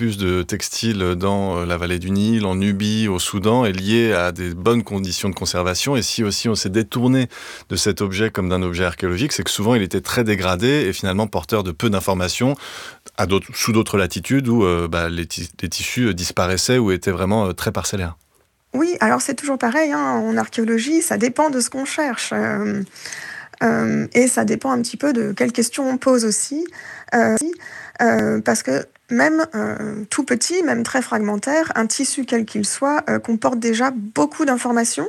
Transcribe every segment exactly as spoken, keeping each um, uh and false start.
corpus de textiles dans la vallée du Nil, en Nubie, au Soudan, est lié à des bonnes conditions de conservation. Et si aussi on s'est détourné de cet objet comme d'un objet archéologique, c'est que souvent il était très dégradé et finalement porteur de peu d'informations à d'autres, sous d'autres latitudes où euh, bah, les, t- les tissus disparaissaient ou étaient vraiment euh, très parcellaires. Oui, alors c'est toujours pareil, hein, en archéologie, ça dépend de ce qu'on cherche. Euh, euh, et ça dépend un petit peu de quelles questions on pose aussi. Euh, euh, parce que même euh, tout petit, même très fragmentaire, un tissu quel qu'il soit euh, comporte déjà beaucoup d'informations.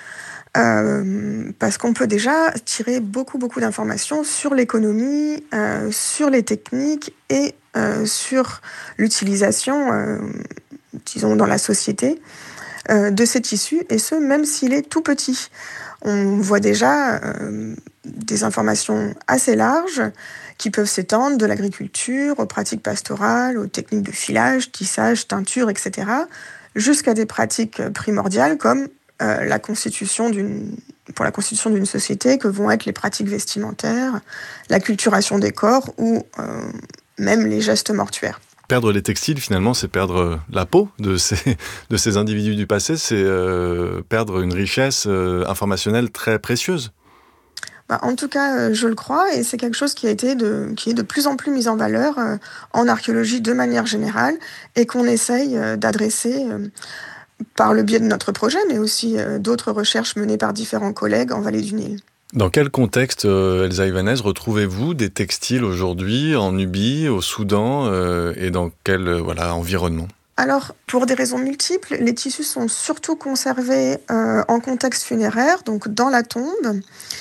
Euh, parce qu'on peut déjà tirer beaucoup, beaucoup d'informations sur l'économie, euh, sur les techniques et euh, sur l'utilisation, euh, disons, dans la société euh, de ces tissus, et ce, même s'il est tout petit. On voit déjà euh, des informations assez larges qui peuvent s'étendre de l'agriculture aux pratiques pastorales, aux techniques de filage, tissage, teinture, et cetera, jusqu'à des pratiques primordiales comme euh, la constitution d'une, pour la constitution d'une société, que vont être les pratiques vestimentaires, la culturation des corps ou euh, même les gestes mortuaires. Perdre les textiles, finalement, c'est perdre la peau de ces, de ces individus du passé, c'est euh, perdre une richesse euh, informationnelle très précieuse. Bah, en tout cas, euh, je le crois, et c'est quelque chose qui a été de, qui est de plus en plus mis en valeur euh, en archéologie de manière générale, et qu'on essaye euh, d'adresser euh, par le biais de notre projet, mais aussi euh, d'autres recherches menées par différents collègues en vallée du Nil. Dans quel contexte, euh, Elsa Ivanez, retrouvez-vous des textiles aujourd'hui en Nubie, au Soudan, euh, et dans quel euh, voilà, environnement ? Alors, pour des raisons multiples, les tissus sont surtout conservés euh, en contexte funéraire, donc dans la tombe.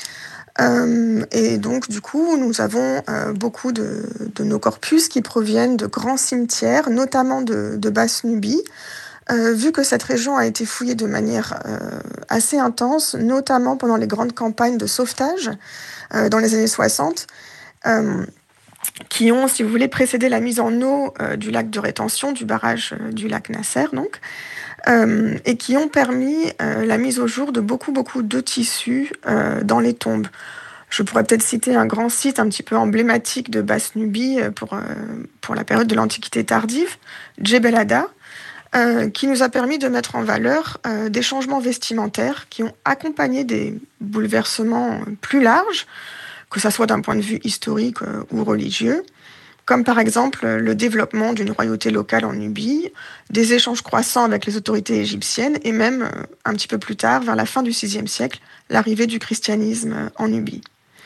Euh, et donc, du coup, nous avons euh, beaucoup de, de nos corpus qui proviennent de grands cimetières, notamment de, de Basse-Nubie, euh, vu que cette région a été fouillée de manière euh, assez intense, notamment pendant les grandes campagnes de sauvetage euh, dans les années soixante, euh, qui ont, si vous voulez, précédé la mise en eau euh, du lac de rétention, du barrage euh, du lac Nasser, donc, euh, et qui ont permis euh, la mise au jour de beaucoup, beaucoup de tissus euh, dans les tombes. Je pourrais peut-être citer un grand site un petit peu emblématique de Basse-Nubie pour, euh, pour la période de l'Antiquité tardive, Djebel Ada, euh, qui nous a permis de mettre en valeur euh, des changements vestimentaires qui ont accompagné des bouleversements plus larges, que ce soit d'un point de vue historique euh, ou religieux, comme par exemple le développement d'une royauté locale en Nubie, des échanges croissants avec les autorités égyptiennes, et même, euh, un petit peu plus tard, vers la fin du sixième siècle, l'arrivée du christianisme euh, en Nubie.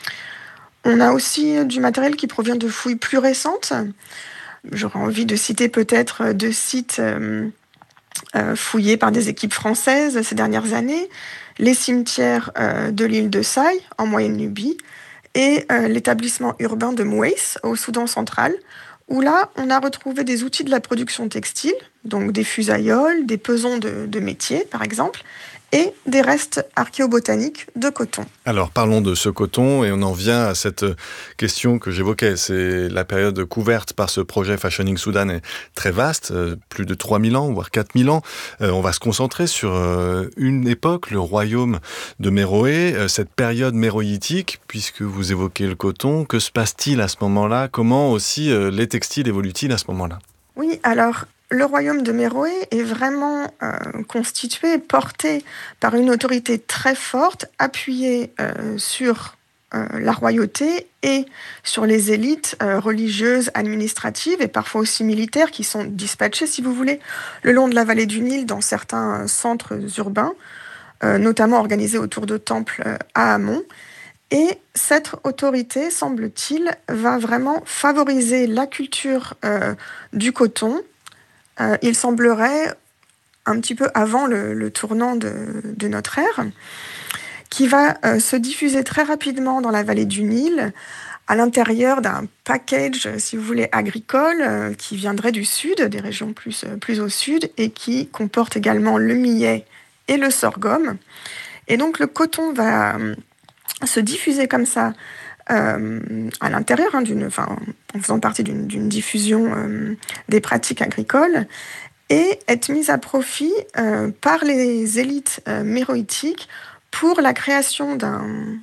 On a aussi du matériel qui provient de fouilles plus récentes. J'aurais envie de citer peut-être deux sites euh, euh, fouillés par des équipes françaises ces dernières années, les cimetières euh, de l'île de Saï, en Moyenne-Nubie, et euh, l'établissement urbain de Mouaïs, au Soudan central, où là, on a retrouvé des outils de la production textile, donc des fusailloles, des pesons de, de métier, par exemple, et des restes archéobotaniques de coton. Alors parlons de ce coton et on en vient à cette question que j'évoquais. C'est la période couverte par ce projet Fashioning Sudan est très vaste, euh, plus de trois mille ans, voire quatre mille ans. Euh, on va se concentrer sur euh, une époque, le royaume de Méroé, euh, cette période méroïtique, puisque vous évoquez le coton. Que se passe-t-il à ce moment-là ? Comment aussi euh, les textiles évoluent-ils à ce moment-là ? Oui, alors le royaume de Méroé est vraiment euh, constitué, porté par une autorité très forte, appuyée euh, sur euh, la royauté et sur les élites euh, religieuses, administratives et parfois aussi militaires qui sont dispatchées, si vous voulez, le long de la vallée du Nil dans certains euh, centres urbains, euh, notamment organisés autour de temples euh, à Amon. Et cette autorité, semble-t-il, va vraiment favoriser la culture euh, du coton. Euh, il semblerait, un petit peu avant le, le tournant de, de notre ère, qui va euh, se diffuser très rapidement dans la vallée du Nil, à l'intérieur d'un package, si vous voulez, agricole, euh, qui viendrait du sud, des régions plus, euh, plus au sud, et qui comporte également le millet et le sorgho. Et donc le coton va euh, se diffuser comme ça euh, à l'intérieur, hein, d'une, enfin, en faisant partie d'une, d'une diffusion euh, des pratiques agricoles, et être mise à profit euh, par les élites euh, méroïtiques pour la création d'un,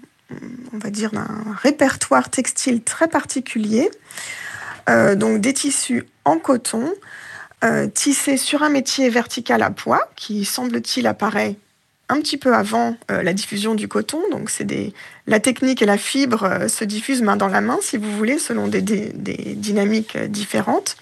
on va dire, d'un répertoire textile très particulier, euh, donc des tissus en coton, euh, tissé sur un métier vertical à pois, qui semble-t-il apparaît un petit peu avant euh, la diffusion du coton. Donc c'est des... la technique et la fibre euh, se diffusent main dans la main, si vous voulez, selon des, des, des dynamiques euh, différentes,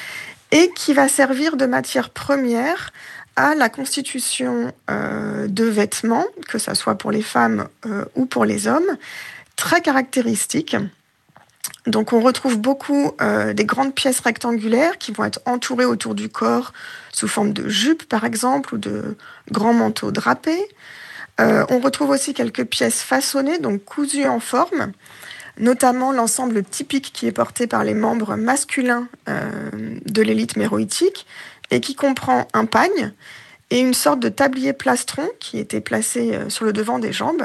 et qui va servir de matière première à la constitution euh, de vêtements, que ce soit pour les femmes euh, ou pour les hommes, très caractéristiques. Donc on retrouve beaucoup euh, des grandes pièces rectangulaires qui vont être entourées autour du corps sous forme de jupe par exemple ou de grands manteaux drapés. Euh, on retrouve aussi quelques pièces façonnées, donc cousues en forme, notamment l'ensemble typique qui est porté par les membres masculins euh, de l'élite méroïtique et qui comprend un pagne et une sorte de tablier plastron qui était placé euh, sur le devant des jambes,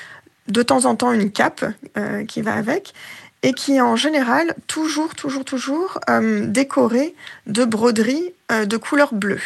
de temps en temps une cape euh, qui va avec, et qui est en général toujours, toujours, toujours euh, décoré de broderies euh, de couleur bleue.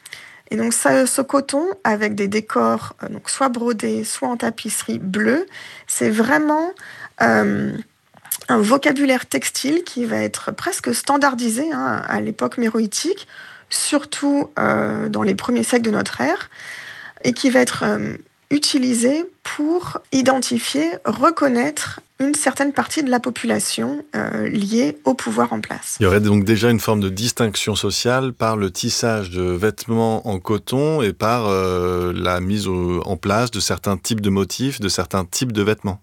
Et donc ça, ce coton, avec des décors euh, donc soit brodés, soit en tapisserie bleue, c'est vraiment euh, un vocabulaire textile qui va être presque standardisé hein, à l'époque méroïtique, surtout euh, dans les premiers siècles de notre ère, et qui va être euh, utilisé pour identifier, reconnaître une certaine partie de la population euh, liée au pouvoir en place. Il y aurait donc déjà une forme de distinction sociale par le tissage de vêtements en coton et par euh, la mise au, en place de certains types de motifs, de certains types de vêtements.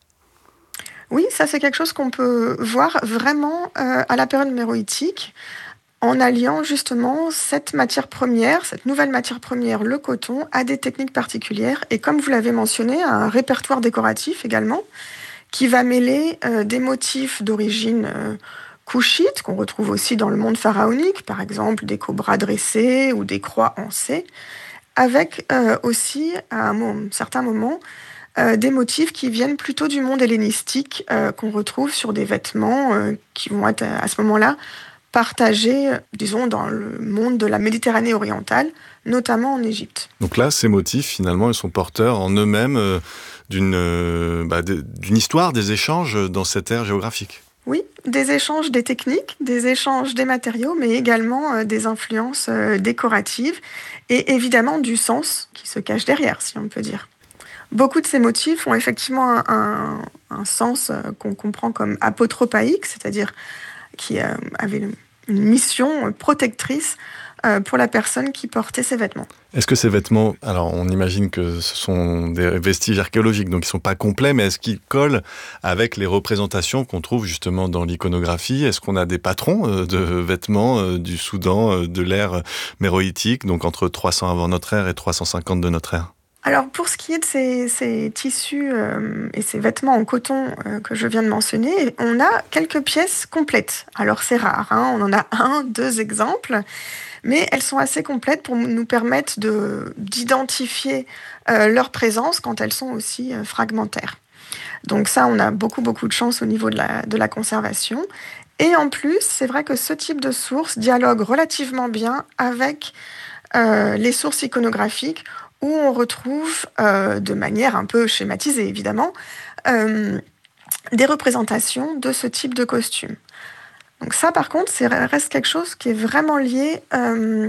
Oui, ça c'est quelque chose qu'on peut voir vraiment euh, à la période méroïtique, en alliant justement cette matière première, cette nouvelle matière première, le coton, à des techniques particulières, et comme vous l'avez mentionné, à un répertoire décoratif également, qui va mêler euh, des motifs d'origine euh, couchite, qu'on retrouve aussi dans le monde pharaonique, par exemple des cobras dressés ou des croix en C, avec euh, aussi, à un moment, certains moments, euh, des motifs qui viennent plutôt du monde hellénistique, euh, qu'on retrouve sur des vêtements euh, qui vont être à ce moment-là partagés, disons, dans le monde de la Méditerranée orientale, notamment en Égypte. Donc là, ces motifs, finalement, ils sont porteurs en eux-mêmes euh, d'une, euh, bah, de, d'une histoire, des échanges dans cette ère géographique. Oui, des échanges des techniques, des échanges des matériaux, mais également euh, des influences euh, décoratives et évidemment du sens qui se cache derrière, si on peut dire. Beaucoup de ces motifs ont effectivement un, un, un sens euh, qu'on comprend comme apotropaïque, c'est-à-dire qui euh, avait une mission protectrice euh, pour la personne qui portait ces vêtements. Est-ce que ces vêtements, alors on imagine que ce sont des vestiges archéologiques, donc ils ne sont pas complets, mais est-ce qu'ils collent avec les représentations qu'on trouve justement dans l'iconographie ? Est-ce qu'on a des patrons euh, de vêtements euh, du Soudan, euh, de l'ère méroïtique, donc entre trois cents avant notre ère et trois cent cinquante de notre ère ? Alors pour ce qui est de ces, ces tissus euh, et ces vêtements en coton euh, que je viens de mentionner, on a quelques pièces complètes. Alors c'est rare, hein, on en a un, deux exemples, mais elles sont assez complètes pour nous permettre de, d'identifier euh, leur présence quand elles sont aussi euh, fragmentaires. Donc ça, on a beaucoup, beaucoup de chance au niveau de la, de la conservation. Et en plus, c'est vrai que ce type de source dialogue relativement bien avec euh, les sources iconographiques où on retrouve, euh, de manière un peu schématisée évidemment, euh, des représentations de ce type de costume. Donc ça, par contre, c'est reste quelque chose qui est vraiment lié euh,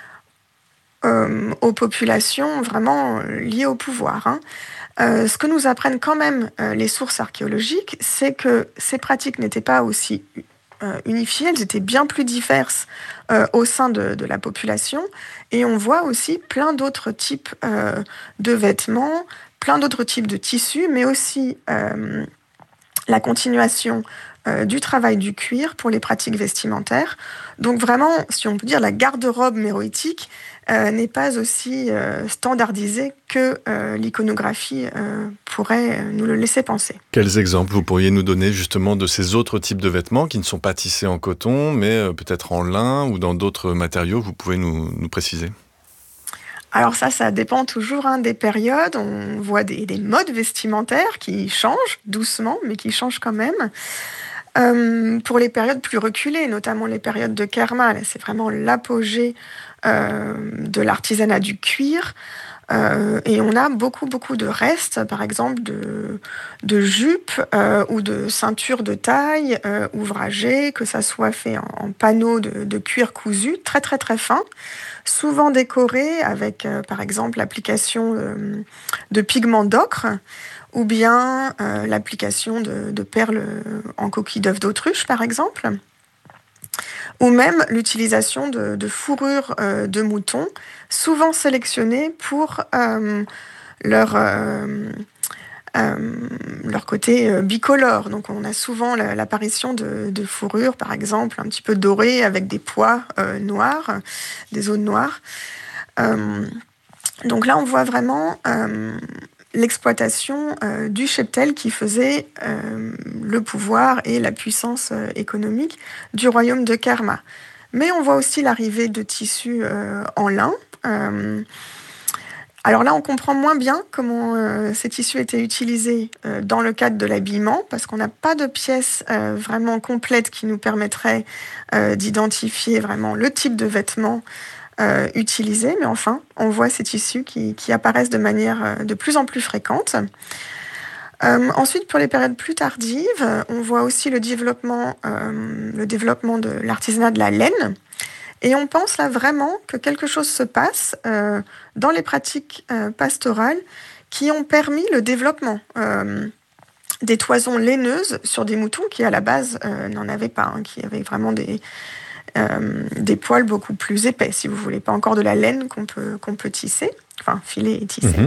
euh, aux populations, vraiment lié au pouvoir. Hein. Euh, ce que nous apprennent quand même euh, les sources archéologiques, c'est que ces pratiques n'étaient pas aussi euh, unifiées, elles étaient bien plus diverses euh, au sein de, de la population. Et on voit aussi plein d'autres types euh, de vêtements, plein d'autres types de tissus, mais aussi euh, la continuation euh, du travail du cuir pour les pratiques vestimentaires. Donc vraiment, si on peut dire, la garde-robe méroïtique euh, n'est pas aussi euh, standardisée que euh, l'iconographie euh, pourrait nous le laisser penser. Quels exemples vous pourriez nous donner justement de ces autres types de vêtements qui ne sont pas tissés en coton, mais euh, peut-être en lin ou dans d'autres matériaux? Vous pouvez nous, nous préciser? Alors ça, ça dépend toujours hein, des périodes. On voit des, des modes vestimentaires qui changent doucement, mais qui changent quand même. Euh, pour les périodes plus reculées, notamment les périodes de Kerma, là, c'est vraiment l'apogée euh, de l'artisanat du cuir. Heu et on a beaucoup, beaucoup de restes, par exemple de de jupes, heu, ou de ceintures de taille, heu, ouvragées, que ça soit fait en en panneaux de de cuir cousu très, très, très fin, souvent décorés avec, heu, par exemple, l'application, hem, de pigments d'ocre ou bien, heu, l'application de de perles, heu, en coquille d'œuf d'autruche, par exemple. Ou même l'utilisation de de fourrures, heu, de mouton, souvent sélectionnées pour, hem, leur, hem, hem, leur côté, heu, bicolore. Donc on a souvent la l'apparition de de fourrures, par exemple, un petit peu dorées avec des pois, heu, noirs, des zones noires. Hem, donc là, on voit vraiment, hem, l'exploitation, heu, du cheptel qui faisait, hem, le pouvoir et la puissance, heu, économique du royaume de Kerma. Mais on voit aussi l'arrivée de tissus, heu, en lin. Hem, alors là, on comprend moins bien comment, heu, ces tissus étaient utilisés, heu, dans le cadre de l'habillement, parce qu'on n'a pas de pièces, heu, vraiment complètes qui nous permettraient, heu, d'identifier vraiment le type de vêtements, heu, utilisés. Mais enfin, on voit ces tissus qui qui apparaissent de manière, heu, de plus en plus fréquente. Hem, ensuite, pour les périodes plus tardives, on voit aussi le développement, hem, le développement de l'artisanat de la laine. Et on pense là vraiment que quelque chose se passe, heu, dans les pratiques, heu, pastorales qui ont permis le développement, hem, des toisons laineuses sur des moutons qui, à la base, heu, n'en avaient pas, hein, qui avaient vraiment des, hem, des poils beaucoup plus épais, si vous voulez. Pas encore de la laine qu'on peut qu'on peut tisser, enfin filer et tisser. Mmh.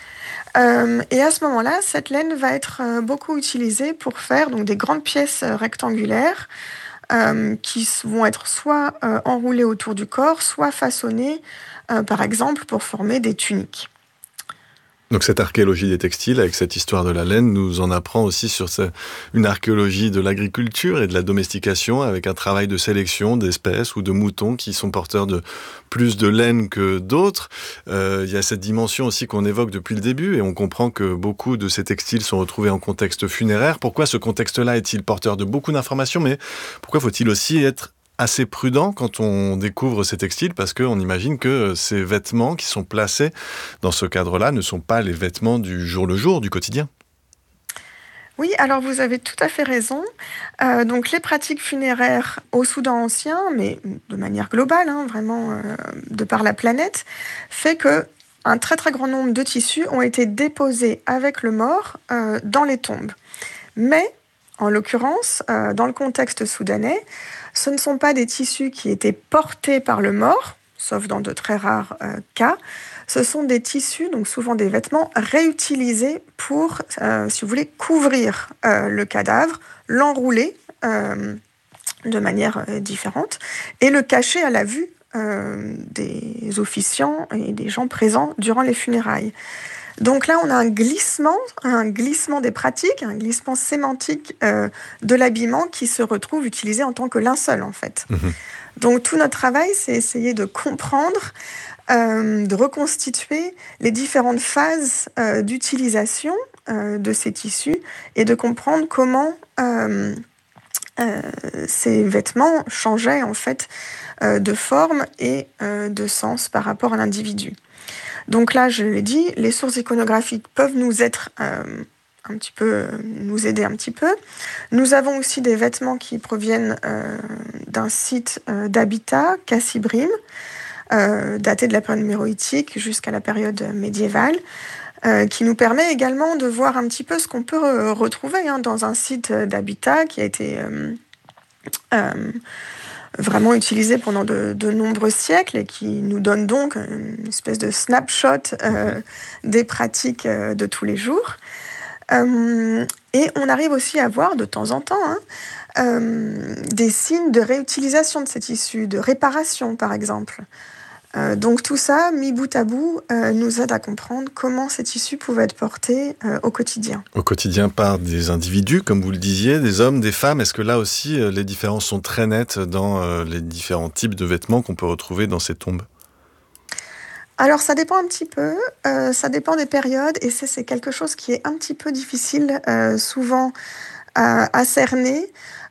Hem et à ce moment-là, cette laine va être, heu, beaucoup utilisée pour faire donc des grandes pièces, heu, rectangulaires, hem, qui s vont être soit, heu, enroulées autour du corps, soit façonnées, heu, par exemple pour former des tuniques. Donc cette archéologie des textiles, avec cette histoire de la laine, nous en apprend aussi sur ce- une archéologie de l'agriculture et de la domestication, avec un travail de sélection d'espèces ou de moutons qui sont porteurs de plus de laine que d'autres. Euh, il y a cette dimension aussi qu'on évoque depuis le début, et on comprend que beaucoup de ces textiles sont retrouvés en contexte funéraire. Pourquoi ce contexte-là est-il porteur de beaucoup d'informations, mais pourquoi faut-il aussi être assez prudent quand on découvre ces textiles, parce qu'on imagine que ces vêtements qui sont placés dans ce cadre-là ne sont pas les vêtements du jour le jour, du quotidien. Oui, alors vous avez tout à fait raison. Heu, donc les pratiques funéraires au Soudan ancien, mais de manière globale, hein, vraiment, heu, de par la planète, fait qu'un très, très grand nombre de tissus ont été déposés avec le mort, heu, dans les tombes. Mais, en l'occurrence, heu, dans le contexte soudanais, ce ne sont pas des tissus qui étaient portés par le mort, sauf dans de très rares, heu, cas. Ce sont des tissus, donc souvent des vêtements, réutilisés pour, heu, si vous voulez, couvrir, heu, le cadavre, l'enrouler, hem, de manière, heu, différente et le cacher à la vue, heu, des officiants et des gens présents durant les funérailles. Donc là, on a un glissement, un glissement des pratiques, un glissement sémantique, heu, de l'habillement qui se retrouve utilisé en tant que linceul, en fait. Mhm. Donc tout notre travail, c'est essayer de comprendre, hem, de reconstituer les différentes phases, heu, d'utilisation, heu, de ces tissus et de comprendre comment, hem, heu, ces vêtements changeaient, en fait, heu, de forme et heu, de sens par rapport à l'individu. Donc là, je l'ai dit, les sources iconographiques peuvent nous être, hem, un petit peu, heu, nous aider un petit peu. Nous avons aussi des vêtements qui proviennent, heu, d'un site, heu, d'habitat, Cassibrim, heu, daté de la période méroïtique jusqu'à la période médiévale, heu, qui nous permet également de voir un petit peu ce qu'on peut re retrouver, hein, dans un site, heu, d'habitat qui a été, hem, hem, vraiment utilisé pendant de, de nombreux siècles et qui nous donne donc une espèce de snapshot, Mhm. euh, des pratiques, euh, de tous les jours. Euh, et on arrive aussi à voir de temps en temps, hein, euh, des signes de réutilisation de ces tissus, de réparation par exemple. Euh, donc tout ça, mis bout à bout, euh, nous aide à comprendre comment ces tissus pouvaient être portés, euh, au quotidien. Au quotidien par des individus, comme vous le disiez, des hommes, des femmes. Est-ce que là aussi, euh, les différences sont très nettes dans euh, les différents types de vêtements qu'on peut retrouver dans ces tombes? Alors ça dépend un petit peu, heu, ça dépend des périodes et ça c'est quelque chose qui est un petit peu difficile, heu, souvent à à cerner.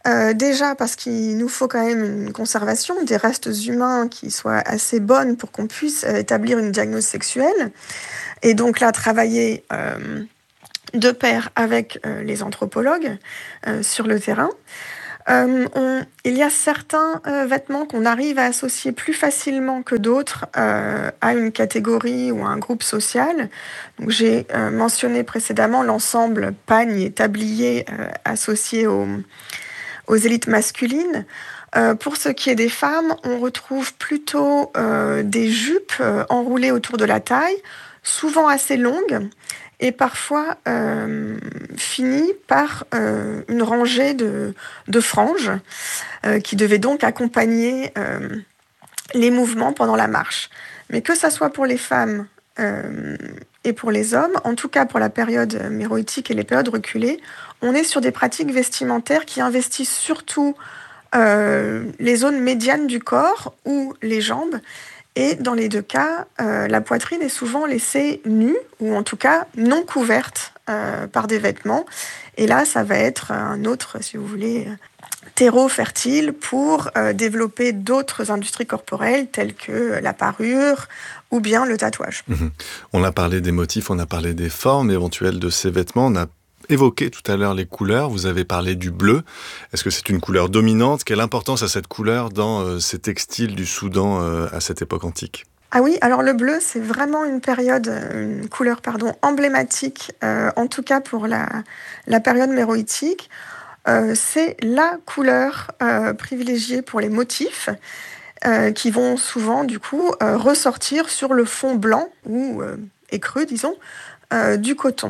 Euh, déjà parce qu'il nous faut quand même une conservation des restes humains qui soit assez bonne pour qu'on puisse euh, établir une diagnose sexuelle. Et donc là, travailler euh, de pair avec euh, les anthropologues euh, sur le terrain. Euh, on, il y a certains euh, vêtements qu'on arrive à associer plus facilement que d'autres euh, à une catégorie ou à un groupe social. Donc, j'ai euh, mentionné précédemment l'ensemble pagne et tablier euh, associé aux, aux élites masculines. Euh, pour ce qui est des femmes, on retrouve plutôt euh, des jupes euh, enroulées autour de la taille, souvent assez longues, et parfois euh, finies par euh, une rangée de, de franges euh, qui devaient donc accompagner euh, les mouvements pendant la marche. Mais que ça soit pour les femmes euh, et pour les hommes, en tout cas pour la période méroïtique et les périodes reculées, on est sur des pratiques vestimentaires qui investissent surtout euh, les zones médianes du corps ou les jambes. Et dans les deux cas, euh, la poitrine est souvent laissée nue, ou en tout cas non couverte euh, par des vêtements. Et là, ça va être un autre, si vous voulez, terreau fertile pour euh, développer d'autres industries corporelles telles que la parure ou bien le tatouage. Mmh. On a parlé des motifs, on a parlé des formes éventuelles de ces vêtements, on a évoqué tout à l'heure les couleurs, vous avez parlé du bleu. Est-ce que c'est une couleur dominante? Quelle importance a cette couleur dans euh, ces textiles du Soudan euh, à cette époque antique? Ah oui, alors le bleu, c'est vraiment une période, une couleur, pardon, emblématique, euh, en tout cas pour la, la période méroïtique. Euh, c'est la couleur euh, privilégiée pour les motifs euh, qui vont souvent, du coup, euh, ressortir sur le fond blanc ou euh, écru, disons, euh, du coton.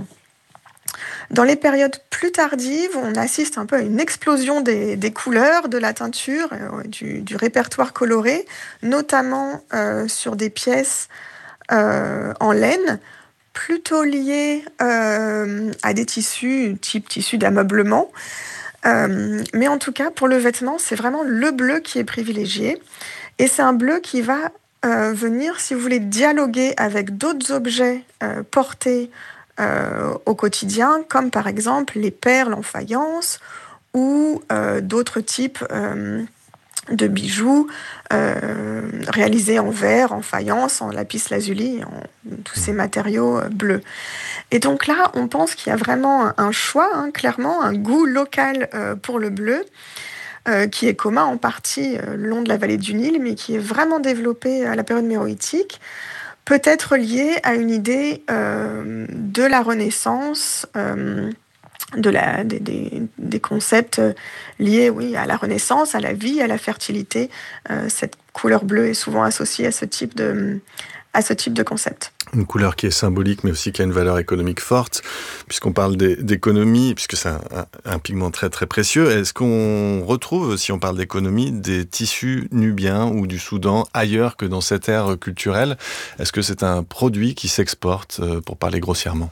Dans les périodes plus tardives, on assiste un peu à une explosion des, des couleurs, de la teinture, euh, du, du répertoire coloré, notamment euh, sur des pièces euh, en laine, plutôt liées euh, à des tissus, type tissu d'ameublement. Euh, mais en tout cas, pour le vêtement, c'est vraiment le bleu qui est privilégié. Et c'est un bleu qui va euh, venir, si vous voulez, dialoguer avec d'autres objets euh, portés Euh, au quotidien, comme par exemple les perles en faïence ou euh, d'autres types euh, de bijoux euh, réalisés en verre, en faïence, en lapis lazuli, en tous ces matériaux euh, bleus. Et donc là, on pense qu'il y a vraiment un, un choix, hein, clairement, un goût local euh, pour le bleu, euh, qui est commun en partie euh, le long de la vallée du Nil, mais qui est vraiment développé à la période méroïtique. Peut-être lié à une idée euh, de la Renaissance, euh, de la, des, des, des concepts liés oui, à la Renaissance, à la vie, à la fertilité. Euh, cette couleur bleue est souvent associée à ce type de, à ce type de concept. Une couleur qui est symbolique, mais aussi qui a une valeur économique forte, puisqu'on parle d'économie, puisque c'est un, un, un pigment très très précieux. Est-ce qu'on retrouve, si on parle d'économie, des tissus nubiens ou du Soudan ailleurs que dans cette ère culturelle? Est-ce que c'est un produit qui s'exporte, pour parler grossièrement?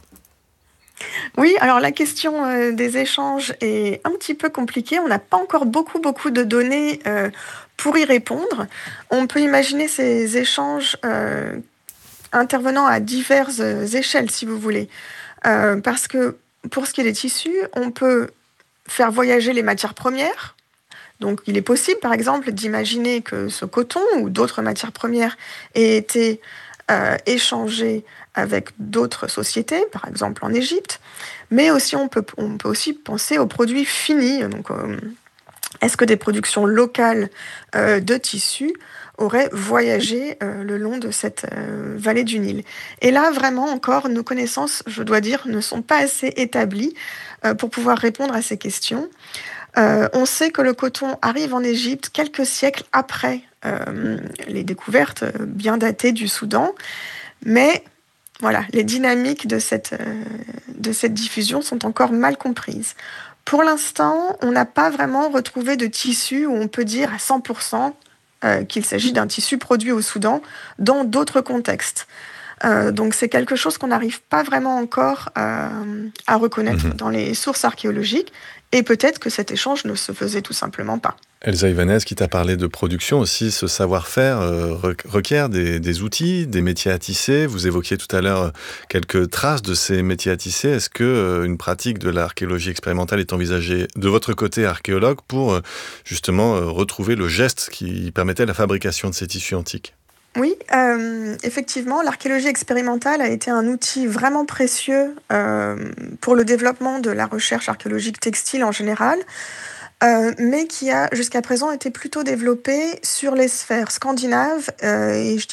Oui, alors la question euh, des échanges est un petit peu compliquée. On n'a pas encore beaucoup beaucoup de données euh, pour y répondre. On peut imaginer ces échanges euh, intervenant à diverses échelles, si vous voulez. Euh, parce que pour ce qui est des tissus, on peut faire voyager les matières premières. Donc il est possible, par exemple, d'imaginer que ce coton ou d'autres matières premières aient été euh, échangées avec d'autres sociétés, par exemple en Égypte. Mais aussi on peut, on peut aussi penser aux produits finis. Donc, euh, est-ce que des productions locales euh, de tissus auraient voyagé euh, le long de cette euh, vallée du Nil? Et là, vraiment, encore, nos connaissances, je dois dire, ne sont pas assez établies euh, pour pouvoir répondre à ces questions. Euh, on sait que le coton arrive en Égypte quelques siècles après euh, les découvertes bien datées du Soudan, mais voilà, les dynamiques de cette, euh, de cette diffusion sont encore mal comprises. Pour l'instant, on n'a pas vraiment retrouvé de tissu où on peut dire à cent pour cent euh, qu'il s'agit d'un tissu produit au Soudan dans d'autres contextes. Euh, donc c'est quelque chose qu'on n'arrive pas vraiment encore euh, à reconnaître Mmh. dans les sources archéologiques, et peut-être que cet échange ne se faisait tout simplement pas. Elsa Ivanez, qui t'a parlé de production aussi, ce savoir-faire euh, re- requiert des, des outils, des métiers à tisser. Vous évoquiez tout à l'heure euh, quelques traces de ces métiers à tisser. Est-ce que euh, une pratique de l'archéologie expérimentale est envisagée de votre côté archéologue pour euh, justement euh, retrouver le geste qui permettait la fabrication de ces tissus antiques? Oui, hem, effectivement, l'archéologie expérimentale a été un outil vraiment précieux, hem, pour le développement de la recherche archéologique textile en général, heu, mais qui a jusqu'à présent été plutôt développé sur les sphères scandinaves, heu et je